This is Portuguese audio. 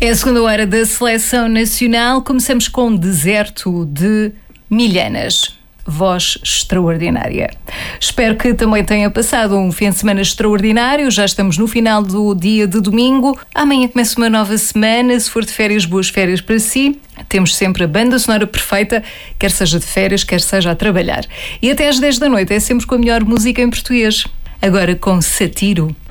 É a segunda hora da Seleção Nacional. Começamos com Deserto de Milhanas. Voz extraordinária. Espero que também tenha passado um fim de semana extraordinário. Já estamos no final do dia de domingo. Amanhã começa uma nova semana. Se for de férias, boas férias para si. Temos sempre a banda sonora perfeita, quer seja de férias, quer seja a trabalhar. E até às 10 da noite é sempre com a melhor música em português. Agora com Satiro.